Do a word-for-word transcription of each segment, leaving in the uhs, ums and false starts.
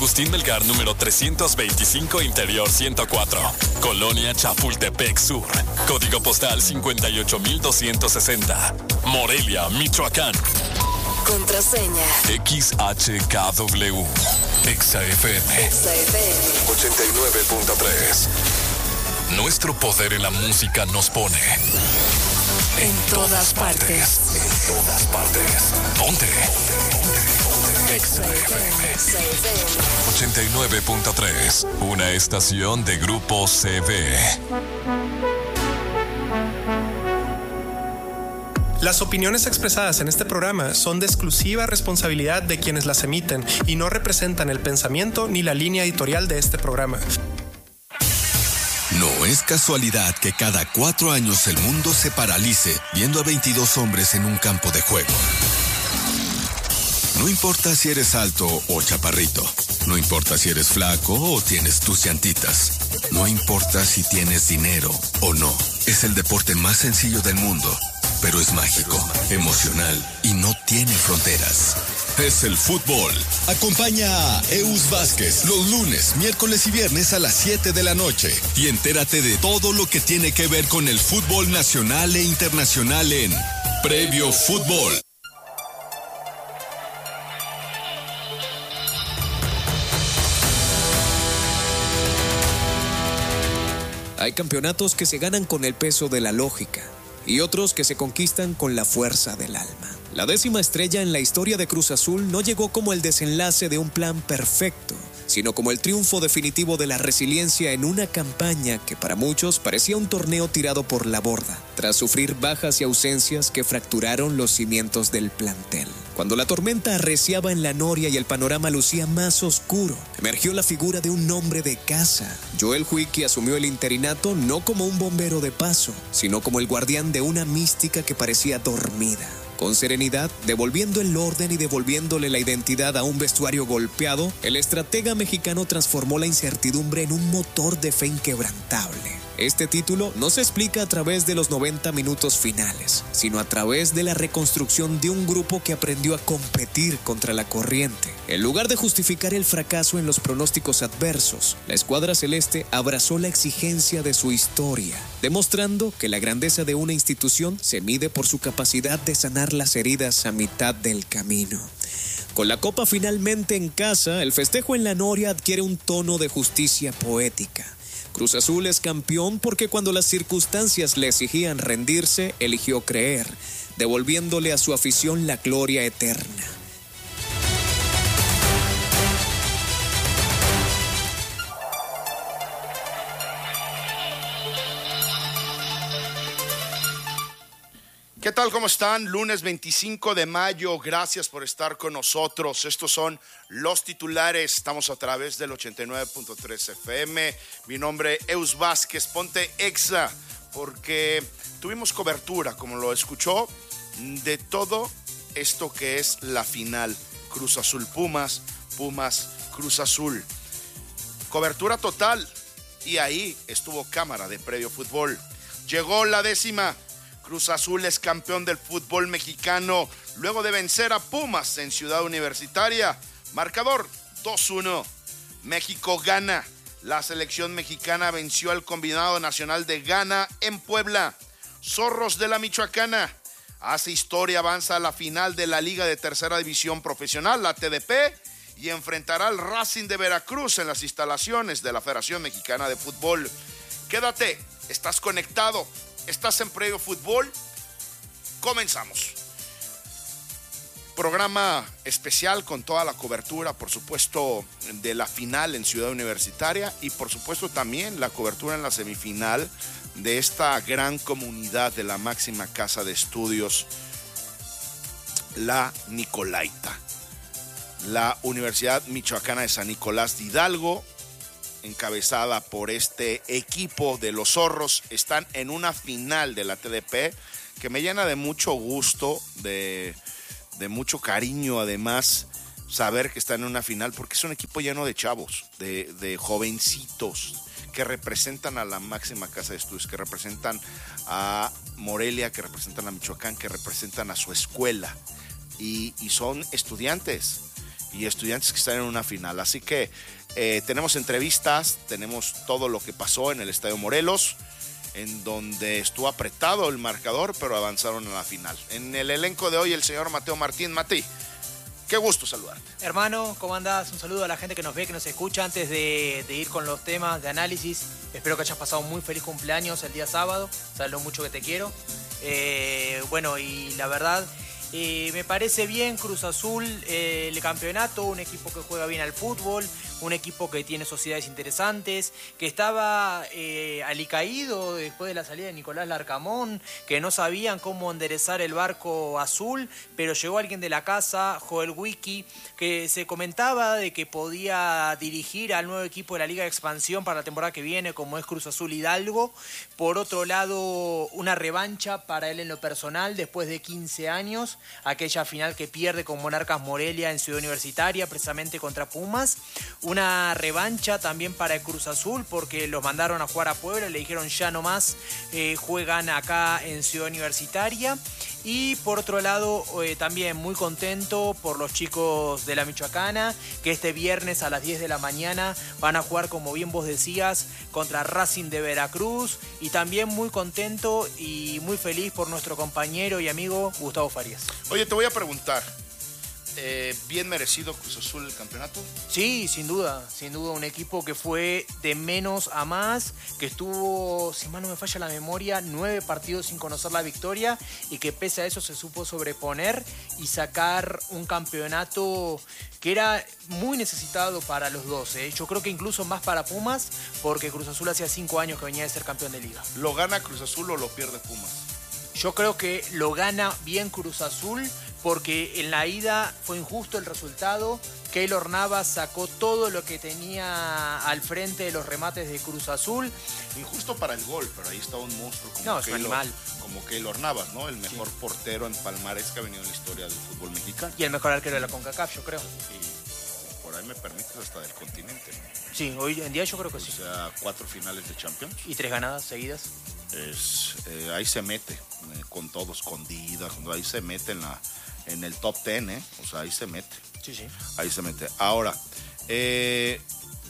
Agustín Melgar, número trescientos veinticinco, Interior ciento cuatro. Colonia Chapultepec Sur. Código postal cincuenta y ocho mil doscientos sesenta. Morelia, Michoacán. Contraseña X H K W. Exa F M. Exa F M ochenta y nueve punto tres. Nuestro poder en la música nos pone en todas partes. En todas partes. Ponte. Exa F M ochenta y nueve punto tres. Una estación de Grupo C V. Las opiniones expresadas en este programa son de exclusiva responsabilidad de quienes las emiten y no representan el pensamiento ni la línea editorial de este programa. No es casualidad que cada cuatro años el mundo se paralice viendo a veintidós hombres en un campo de juego. No importa si eres alto o chaparrito. No importa si eres flaco o tienes tus llantitas. No importa si tienes dinero o no. Es el deporte más sencillo del mundo, pero es mágico, emocional y no tiene fronteras. Es el fútbol. Acompaña a Eus Vázquez los lunes, miércoles y viernes a las siete de la noche y entérate de todo lo que tiene que ver con el fútbol nacional e internacional en Previo Fútbol. Hay campeonatos que se ganan con el peso de la lógica y otros que se conquistan con la fuerza del alma. La décima estrella en la historia de Cruz Azul no llegó como el desenlace de un plan perfecto, sino como el triunfo definitivo de la resiliencia en una campaña que para muchos parecía un torneo tirado por la borda, tras sufrir bajas y ausencias que fracturaron los cimientos del plantel. Cuando la tormenta arreciaba en la noria y el panorama lucía más oscuro, emergió la figura de un hombre de casa. Joel Huicky asumió el interinato no como un bombero de paso, sino como el guardián de una mística que parecía dormida. Con serenidad, devolviendo el orden y devolviéndole la identidad a un vestuario golpeado, el estratega mexicano transformó la incertidumbre en un motor de fe inquebrantable. Este título no se explica a través de los noventa minutos finales, sino a través de la reconstrucción de un grupo que aprendió a competir contra la corriente. En lugar de justificar el fracaso en los pronósticos adversos, la escuadra celeste abrazó la exigencia de su historia, demostrando que la grandeza de una institución se mide por su capacidad de sanar las heridas a mitad del camino. Con la copa finalmente en casa, el festejo en la noria adquiere un tono de justicia poética. Cruz Azul es campeón porque cuando las circunstancias le exigían rendirse, eligió creer, devolviéndole a su afición la gloria eterna. ¿Qué tal? ¿Cómo están? Lunes veinticinco de mayo, gracias por estar con nosotros. Estos son los titulares, estamos a través del ochenta y nueve punto tres F M. Mi nombre es Eus Vázquez, ponte Exa, porque tuvimos cobertura, como lo escuchó, de todo esto que es la final. Cruz Azul Pumas, Pumas Cruz Azul. Cobertura total, y ahí estuvo cámara de Previo Fútbol. Llegó la décima. Cruz Azul es campeón del fútbol mexicano luego de vencer a Pumas en Ciudad Universitaria. Marcador dos uno. México gana. La selección mexicana venció al combinado nacional de Ghana en Puebla. Zorros de la Michoacana hace historia, avanza a la final de la Liga de Tercera División Profesional, la T D P, y enfrentará al Racing de Veracruz en las instalaciones de la Federación Mexicana de Fútbol. Quédate, estás conectado. Estás en Previo Fútbol. Comenzamos. Programa especial con toda la cobertura, por supuesto, de la final en Ciudad Universitaria y por supuesto también la cobertura en la semifinal de esta gran comunidad de la máxima casa de estudios, la Nicolaita. La Universidad Michoacana de San Nicolás de Hidalgo, encabezada por este equipo de los Zorros, están en una final de la T D P que me llena de mucho gusto, de, de mucho cariño, además, saber que están en una final, porque es un equipo lleno de chavos, de, de jovencitos que representan a la máxima casa de estudios, que representan a Morelia, que representan a Michoacán, que representan a su escuela, y, y son estudiantes. y Estudiantes que están en una final. Así que eh, tenemos entrevistas, tenemos todo lo que pasó en el Estadio Morelos, en donde estuvo apretado el marcador, pero avanzaron a la final. En el elenco de hoy, el señor Mateo Martín. Mati, qué gusto saludarte. Hermano, ¿cómo andás? Un saludo a la gente que nos ve, que nos escucha. Antes de, de ir con los temas de análisis, espero que hayas pasado un muy feliz cumpleaños el día sábado. Sabes lo mucho que te quiero. Eh, bueno, y la verdad, eh, me parece bien Cruz Azul, eh, el campeonato, un equipo que juega bien al fútbol, un equipo que tiene sociedades interesantes, que estaba eh, alicaído después de la salida de Nicolás Larcamón, que no sabían cómo enderezar el barco azul, pero llegó alguien de la casa, Joel Wiki, que se comentaba de que podía dirigir al nuevo equipo de la Liga de Expansión para la temporada que viene, como es Cruz Azul Hidalgo. Por otro lado, una revancha para él en lo personal, después de quince años, aquella final que pierde con Monarcas Morelia en Ciudad Universitaria, precisamente contra Pumas. Una revancha también para el Cruz Azul, porque los mandaron a jugar a Puebla, le dijeron ya no más, eh, juegan acá en Ciudad Universitaria. Y por otro lado, eh, también muy contento por los chicos de la Michoacana, que este viernes a las diez de la mañana van a jugar, como bien vos decías, contra Racing de Veracruz. Y también muy contento y muy feliz por nuestro compañero y amigo Gustavo Farías. Oye, te voy a preguntar, Eh, ¿bien merecido Cruz Azul el campeonato? Sí, sin duda, sin duda un equipo que fue de menos a más, que estuvo, si mal no me falla la memoria, nueve partidos sin conocer la victoria y que pese a eso se supo sobreponer y sacar un campeonato que era muy necesitado para los dos. ¿eh? Yo creo que incluso más para Pumas, porque Cruz Azul hacía cinco años que venía de ser campeón de liga. ¿Lo gana Cruz Azul o lo pierde Pumas? Yo creo que lo gana bien Cruz Azul, porque en la ida fue injusto el resultado. Keylor Navas sacó todo lo que tenía al frente de los remates de Cruz Azul. Injusto para el gol, pero ahí está un monstruo como no, es un Keylor, animal. como Keylor Navas, ¿no? El mejor sí. portero en palmarés que ha venido en la historia del fútbol mexicano. Y el mejor arquero de la CONCACAF, yo creo. Y por ahí me permites hasta del continente, ¿no? Sí, hoy en día yo creo que o sí. O sea, cuatro finales de Champions. Y tres ganadas seguidas. Es, eh, ahí se mete, eh, con todo, escondida, ahí se mete en la en el top ten, ¿eh? O sea, ahí se mete. Sí, sí. Ahí se mete. Ahora, eh,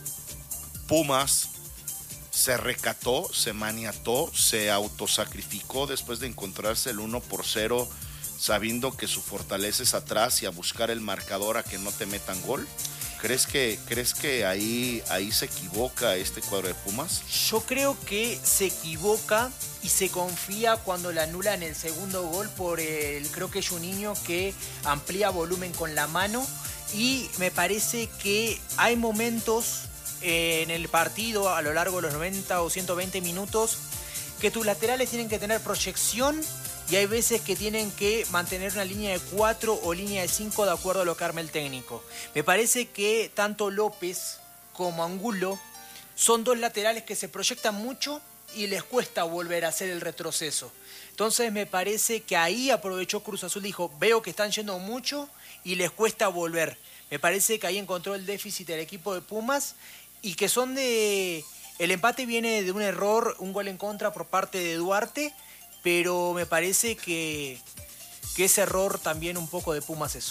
Pumas se recató, se maniató, se autosacrificó después de encontrarse el uno por cero, sabiendo que su fortaleza es atrás y a buscar el marcador a que no te metan gol. ¿Crees que, crees que ahí, ahí se equivoca este cuadro de Pumas? Yo creo que se equivoca y se confía cuando le anulan el segundo gol por el, creo que es un niño que amplía volumen con la mano, y me parece que hay momentos eh, en el partido a lo largo de los noventa o ciento veinte minutos que tus laterales tienen que tener proyección. Y hay veces que tienen que mantener una línea de cuatro o línea de cinco de acuerdo a lo que arme el técnico. Me parece que tanto López como Angulo son dos laterales que se proyectan mucho y les cuesta volver a hacer el retroceso. Entonces me parece que ahí aprovechó Cruz Azul, dijo, veo que están yendo mucho y les cuesta volver. Me parece que ahí encontró el déficit del equipo de Pumas y que son de... El empate viene de un error, un gol en contra por parte de Duarte, pero me parece que, que ese error también un poco de Pumas eso.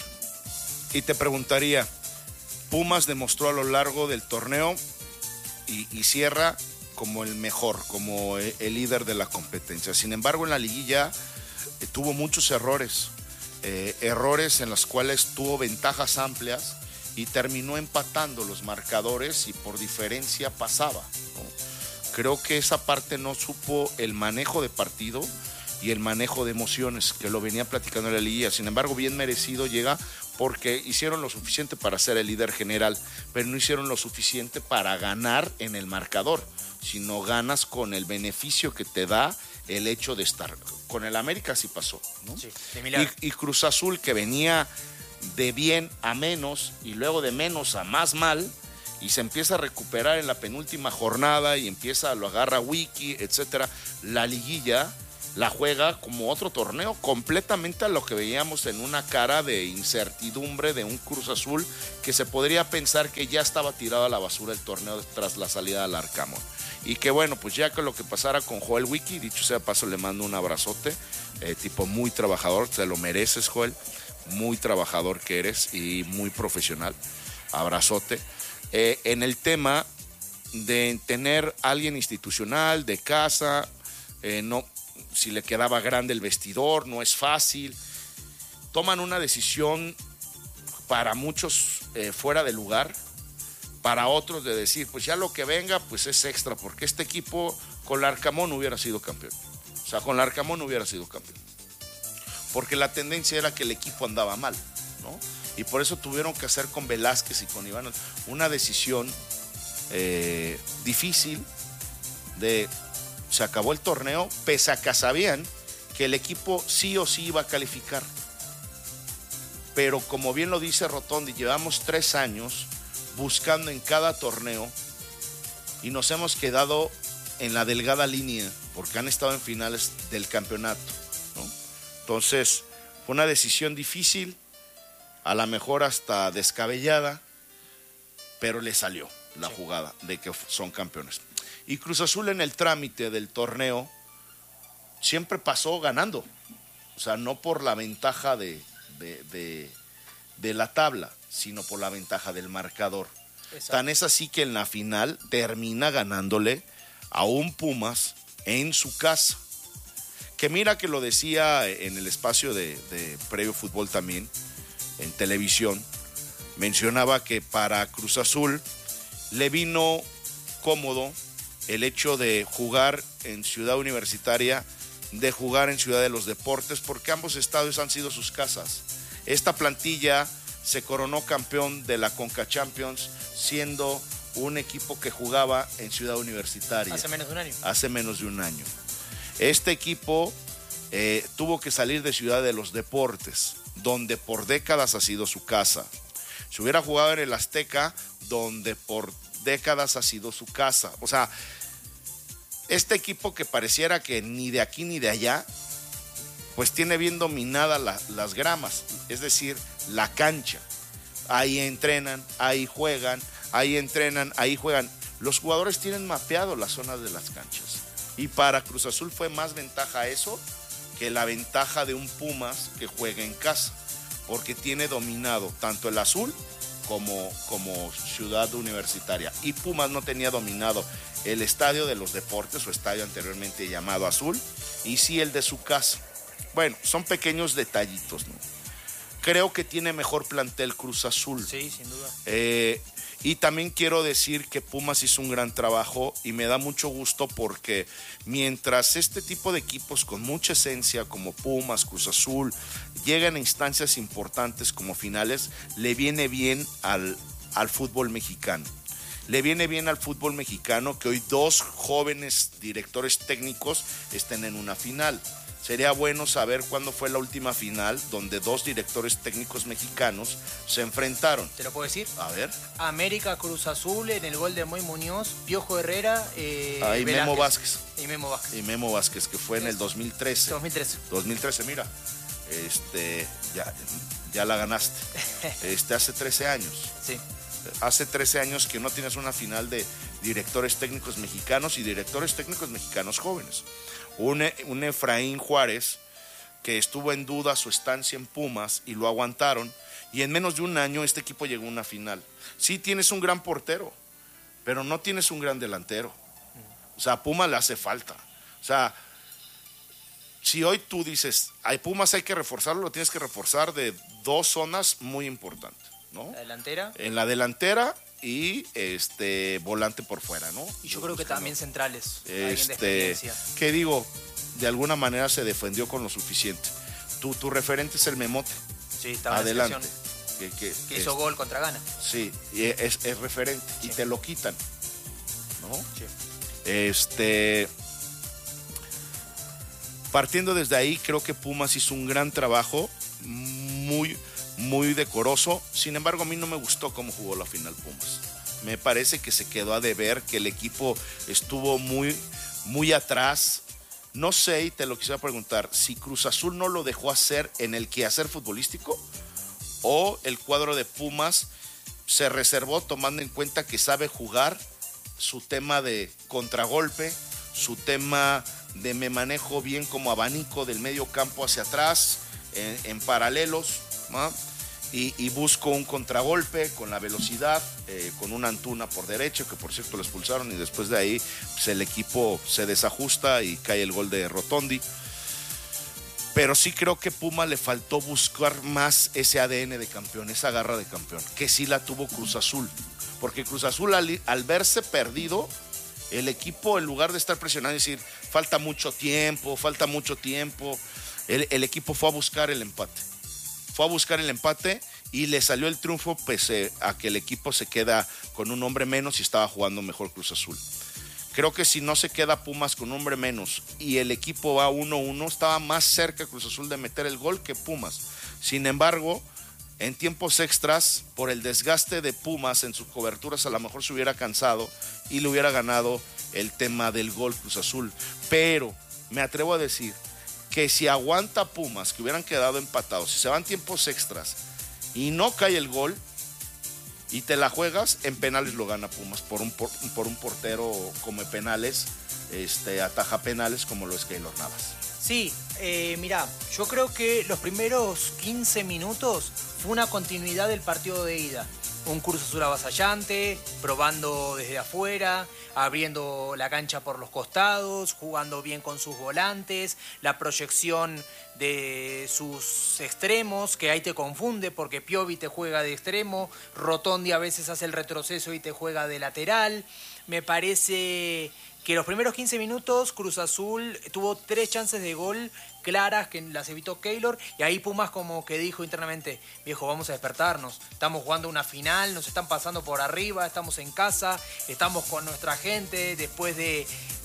Y te preguntaría, Pumas demostró a lo largo del torneo y, y cierra como el mejor, como el, el líder de la competencia. Sin embargo, en la liguilla eh, tuvo muchos errores, eh, errores en los cuales tuvo ventajas amplias y terminó empatando los marcadores y por diferencia pasaba, ¿no? Creo que esa parte no supo el manejo de partido y el manejo de emociones, que lo venía platicando en la liguilla. Sin embargo, bien merecido llega porque hicieron lo suficiente para ser el líder general, pero no hicieron lo suficiente para ganar en el marcador, sino ganas con el beneficio que te da el hecho de estar. Con el América sí pasó, ¿no? Sí, de milagro. Y, y Cruz Azul, que venía de bien a menos y luego de menos a más mal, y se empieza a recuperar en la penúltima jornada y empieza, lo agarra Wiki, etcétera. La liguilla la juega como otro torneo, completamente a lo que veíamos en una cara de incertidumbre de un Cruz Azul que se podría pensar que ya estaba tirado a la basura el torneo tras la salida del Arcamón. Y que bueno, pues ya que lo que pasara con Joel Wiki, dicho sea paso, le mando un abrazote, eh, tipo muy trabajador, te lo mereces, Joel. muy trabajador que eres y muy profesional. Abrazote. Eh, en el tema de tener alguien institucional, de casa, eh, no, si le quedaba grande el vestidor, no es fácil. Toman una decisión para muchos eh, fuera de lugar, para otros de decir, pues ya lo que venga, pues es extra, porque este equipo con Larcamón hubiera sido campeón. O sea, con Larcamón hubiera sido campeón. Porque la tendencia era que el equipo andaba mal, ¿no? Y por eso tuvieron que hacer con Velázquez y con Iván una decisión eh, difícil de, se acabó el torneo, pese a que sabían que el equipo sí o sí iba a calificar. Pero como bien lo dice Rotondi, llevamos tres años buscando en cada torneo y nos hemos quedado en la delgada línea porque han estado en finales del campeonato, ¿no? Entonces, fue una decisión difícil, a lo mejor hasta descabellada, pero le salió la sí. jugada de que son campeones. Y Cruz Azul en el trámite del torneo siempre pasó ganando, o sea, no por la ventaja de, de, de, de la tabla, sino por la ventaja del marcador. Exacto. Tan es así que en la final termina ganándole a un Pumas en su casa. Que mira que lo decía en el espacio de, de Previo Fútbol también, en televisión, mencionaba que para Cruz Azul le vino cómodo el hecho de jugar en Ciudad Universitaria, de jugar en Ciudad de los Deportes, porque ambos estadios han sido sus casas. Esta plantilla se coronó campeón de la Conca Champions siendo un equipo que jugaba en Ciudad Universitaria. Hace menos de un año. Hace menos de un año. Este equipo eh, tuvo que salir de Ciudad de los Deportes, donde por décadas ha sido su casa. Si hubiera jugado en el Azteca, donde por décadas ha sido su casa. O sea, este equipo que pareciera que ni de aquí ni de allá, pues tiene bien dominadas la, las gramas, es decir, la cancha. Ahí entrenan, ahí juegan, ahí entrenan, ahí juegan. Los jugadores tienen mapeado las zonas de las canchas. Y para Cruz Azul fue más ventaja eso que la ventaja de un Pumas que juega en casa, porque tiene dominado tanto el azul como, como Ciudad Universitaria. Y Pumas no tenía dominado el Estadio de los Deportes, su estadio anteriormente llamado Azul, y sí el de su casa. Bueno, son pequeños detallitos, ¿no? Creo que tiene mejor plantel Cruz Azul. Sí, sin duda. Eh, y también quiero decir que Pumas hizo un gran trabajo y me da mucho gusto porque mientras este tipo de equipos con mucha esencia como Pumas, Cruz Azul, llegan a instancias importantes como finales, le viene bien al, al fútbol mexicano. Le viene bien al fútbol mexicano que hoy dos jóvenes directores técnicos estén en una final. Sería bueno saber cuándo fue la última final donde dos directores técnicos mexicanos se enfrentaron. ¿Te lo puedo decir? A ver. América Cruz Azul en el gol de Moy Muñoz, Piojo Herrera, eh, Ahí Memo Vázquez. Y Memo Vázquez. Y Memo Vázquez, que fue en el dos mil trece. dos mil trece. dos mil trece, mira. Este, ya, ya la ganaste. Este, hace trece años. Sí. Hace trece años que no tienes una final de directores técnicos mexicanos y directores técnicos mexicanos jóvenes. Un, un Efraín Juárez que estuvo en duda su estancia en Pumas y lo aguantaron, y en menos de un año este equipo llegó a una final. Sí tienes un gran portero, pero no tienes un gran delantero. O sea, a Pumas le hace falta. O sea, si hoy tú dices, a Pumas hay que reforzarlo, lo tienes que reforzar de dos zonas muy importantes, ¿no? La delantera. En la delantera y este volante por fuera, ¿no? Y yo creo que también centrales. Este, que digo, de alguna manera se defendió con lo suficiente. Tu, tu referente es el Memote. Sí, estaba adelante. En la que, que, que hizo es, gol contra Ghana. Sí, y es, es referente. Sí. Y te lo quitan, ¿no? Sí. Este, partiendo desde ahí, creo que Pumas hizo un gran trabajo, muy muy decoroso. Sin embargo, a mí no me gustó cómo jugó la final Pumas. Me parece que se quedó a deber, que el equipo estuvo muy, muy atrás. No sé, y te lo quisiera preguntar, si Cruz Azul no lo dejó hacer en el quehacer futbolístico o el cuadro de Pumas se reservó tomando en cuenta que sabe jugar su tema de contragolpe, su tema de me manejo bien como abanico del medio campo hacia atrás, en, en paralelos. ¿no? Y, y busco un contragolpe con la velocidad, eh, con una Antuna por derecho, que por cierto lo expulsaron, y después de ahí pues, el equipo se desajusta y cae el gol de Rotondi. Pero sí creo que Puma le faltó buscar más ese A D N de campeón, esa garra de campeón, que sí la tuvo Cruz Azul. Porque Cruz Azul al, al verse perdido, el equipo en lugar de estar presionando y decir, falta mucho tiempo, falta mucho tiempo, el, el equipo fue a buscar el empate. Fue a buscar el empate y le salió el triunfo pese a que el equipo se queda con un hombre menos y estaba jugando mejor Cruz Azul. Creo que si no se queda Pumas con un hombre menos y el equipo va uno uno, estaba más cerca Cruz Azul de meter el gol que Pumas. Sin embargo, en tiempos extras, por el desgaste de Pumas en sus coberturas, a lo mejor se hubiera cansado y le hubiera ganado el tema del gol Cruz Azul. Pero me atrevo a decir que si aguanta Pumas, que hubieran quedado empatados, si se van tiempos extras y no cae el gol y te la juegas, en penales lo gana Pumas por un, por, por un portero come penales, este, ataja penales como lo es Keylor Navas. Sí, eh, mira, yo creo que los primeros quince minutos fue una continuidad del partido de ida. Un Cruz Azul avasallante, probando desde afuera, abriendo la cancha por los costados, jugando bien con sus volantes, la proyección de sus extremos, que ahí te confunde porque Piovi te juega de extremo, Rotondi a veces hace el retroceso y te juega de lateral. Me parece que los primeros quince minutos Cruz Azul tuvo tres chances de gol claras que las evitó Keylor, y ahí Pumas como que dijo internamente, viejo, vamos a despertarnos, estamos jugando una final, nos están pasando por arriba, estamos en casa, estamos con nuestra gente, después de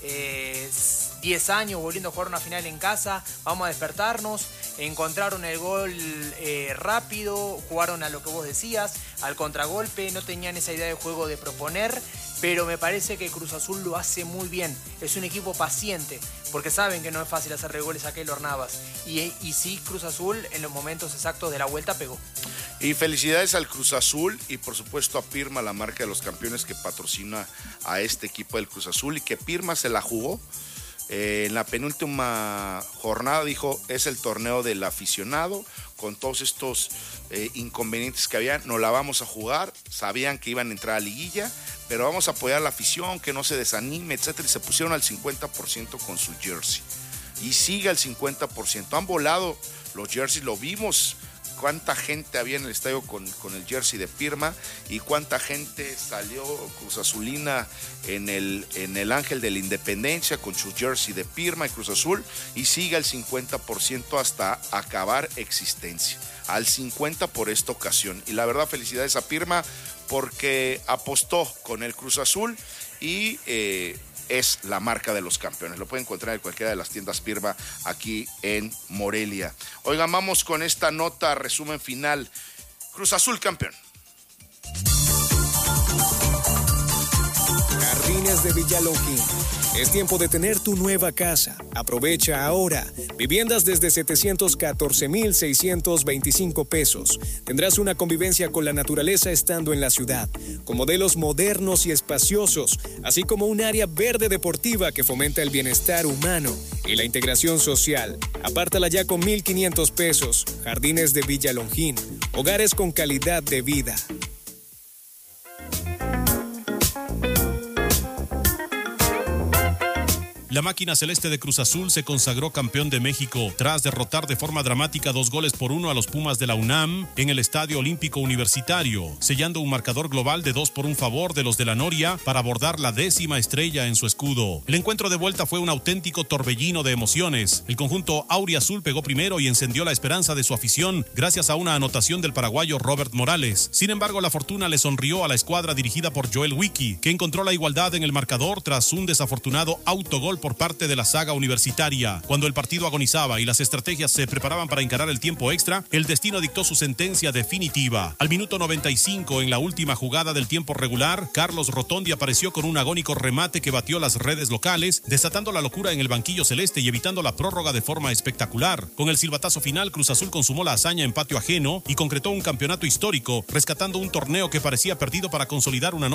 eh, diez años volviendo a jugar una final en casa, vamos a despertarnos. Encontraron el gol eh, rápido, jugaron a lo que vos decías, al contragolpe, no tenían esa idea de juego de proponer, pero me parece que Cruz Azul lo hace muy bien. Es un equipo paciente, porque saben que no es fácil hacerle goles a Keylor Navas. Y, y sí, Cruz Azul en los momentos exactos de la vuelta pegó. Y felicidades al Cruz Azul y por supuesto a Pirma, la marca de los campeones que patrocina a este equipo del Cruz Azul, y que Pirma se la jugó. Eh, en la penúltima jornada dijo, es el torneo del aficionado, con todos estos eh, inconvenientes que había, no la vamos a jugar, sabían que iban a entrar a liguilla, pero vamos a apoyar a la afición, que no se desanime, etcétera, y se pusieron al cincuenta por ciento con su jersey, y sigue al cincuenta por ciento, han volado los jerseys, lo vimos, cuánta gente había en el estadio con, con el jersey de Pirma, y cuánta gente salió Cruz Azulina en el, en el Ángel de la Independencia con su jersey de Pirma y Cruz Azul, y sigue al cincuenta por ciento hasta acabar existencia, al cincuenta por ciento por esta ocasión. Y la verdad, felicidades a Pirma porque apostó con el Cruz Azul y eh, es la marca de los campeones. Lo pueden encontrar en cualquiera de las tiendas Pirma aquí en Morelia. Oigan, vamos con esta nota, resumen final. Cruz Azul campeón. Jardines de Villalongín. Es tiempo de tener tu nueva casa. Aprovecha ahora. Viviendas desde setecientos catorce mil seiscientos veinticinco pesos. Tendrás una convivencia con la naturaleza estando en la ciudad, con modelos modernos y espaciosos, así como un área verde deportiva que fomenta el bienestar humano y la integración social. Apártala ya con mil quinientos pesos. Jardines de Villalongín. Hogares con calidad de vida. La máquina celeste de Cruz Azul se consagró campeón de México tras derrotar de forma dramática dos goles por uno a los Pumas de la UNAM en el Estadio Olímpico Universitario, sellando un marcador global de dos por un favor de los de la Noria para abordar la décima estrella en su escudo. El encuentro de vuelta fue un auténtico torbellino de emociones. El conjunto auriazul pegó primero y encendió la esperanza de su afición gracias a una anotación del paraguayo Robert Morales. Sin embargo, la fortuna le sonrió a la escuadra dirigida por Joel Wiki, que encontró la igualdad en el marcador tras un desafortunado autogol por parte de la saga universitaria. Cuando el partido agonizaba y las estrategias se preparaban para encarar el tiempo extra, el destino dictó su sentencia definitiva. Al minuto noventa y cinco, en la última jugada del tiempo regular, Carlos Rotondi apareció con un agónico remate que batió las redes locales, desatando la locura en el banquillo celeste y evitando la prórroga de forma espectacular. Con el silbatazo final, Cruz Azul consumó la hazaña en patio ajeno y concretó un campeonato histórico, rescatando un torneo que parecía perdido para consolidar una